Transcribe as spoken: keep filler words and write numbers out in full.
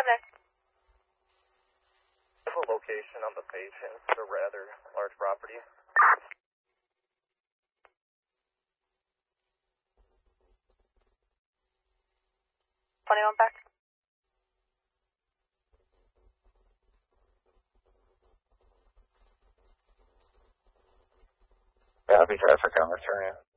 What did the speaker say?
twenty-five next. The location on the patient for a rather large property. twenty-one back. Copy traffic, I'm returning.